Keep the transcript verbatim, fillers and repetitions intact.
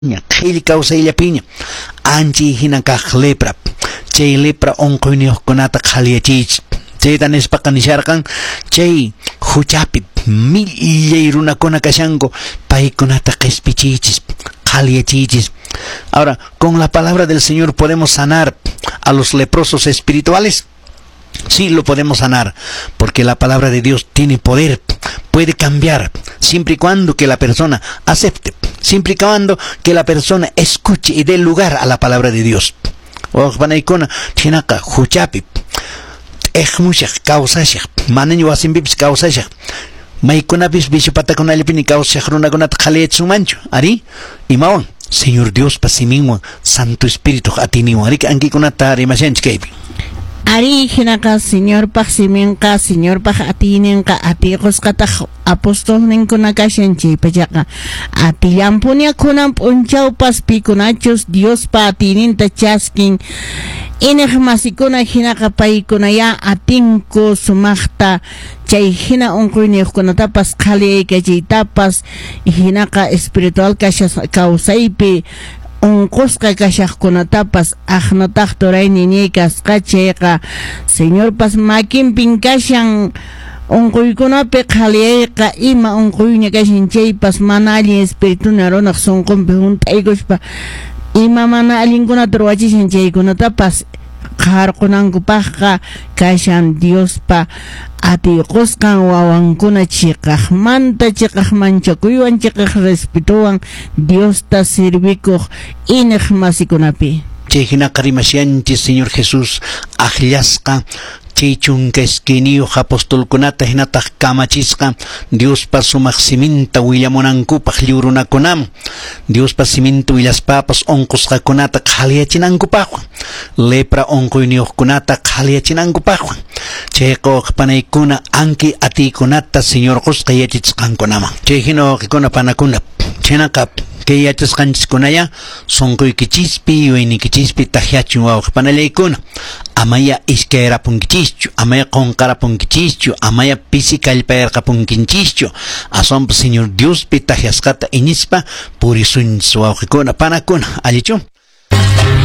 Khili kausaylla piña anchi hina kaq lepra chay lepra onquyniuqkunata qhaliachich chayta nispaqa nisharqan chay huchapi millay runakuna kashanku paykunata qhispichichis qhaliachichis. Ahora, con la palabra del Señor podemos sanar a los leprosos espirituales. Sí, lo podemos sanar, porque la palabra de Dios tiene poder, puede cambiar, siempre y cuando que la persona acepte, siempre y cuando que la persona escuche y dé lugar a la palabra de Dios. O panaykuna chinaka huchapi ejmushaq kawsashaq manaña wasinpipis kawsashaq maykunapis bishupatakunallapini kawsashaq runakunata qhaliachishunmanchu ari imawan Señor Dios pasiminwan Santo Espíritu atiniwan ari ankikunata rimashanchik kaypi. Ari hinaka Señor Paximinka, Señor Paj Atininka, Atigoscata Apostol Ninkunaka Shenchi Pajaca, Atilampunia Kunam Unchau Paspicunachos, Dios Patininta Chaskin, Inegmasikuna Hinaka Paikunaya, Atinko Sumachta, Chayhina Unkuini Kunatapas Kali, Gajitapas, Hinaka Espiritual Kausaipi. Unqusqa kashaqkunatapas aqnataq turayni ñikas qachayqa Señor pas makinpin kashan unquykunapi qhaliyayqa ima unquyña kashan chaypas mana allin espirituna runaq sunqunpi hunt'aykushpa ima mana allinkunata ruwachishan chaykunatapas qarqunankupaqqa kashan Diospa atiqusqan wawankuna chiqaqmanta chiqaqmanchakuywan chiqaq respetuwan Diosta sirvikuq ineq masikunapi. Chay hinaqa rimasyanchis Señor Jesús aqllasqa chay chunka esquiniyuq apostolkunata hinataq kamachisqa Diospa sumaq siminta willamunankupaq lliwrunakunaman Diospa siminta willaspapas onqusqakunata qhaliachinankupaqwan lepra onquyniyuqkunata qhaliachinankupaqwan chayqa panaykuna anki atiykunata Señor qusqa yachachisqankunaman chay hina wawqikuna panakunap chaynaqa kay yachasqanchiskunaya sunquykichispi waynikichispi tahyachin wawqi panalaykuna amaya iskayrapunkichischu amaya qonqarapunkichischu amaya pisi kallpayarqapunkinchischu asonpa Señor Diospi tahyasqata inispa purisunchis wawqikuna panakuna allichu.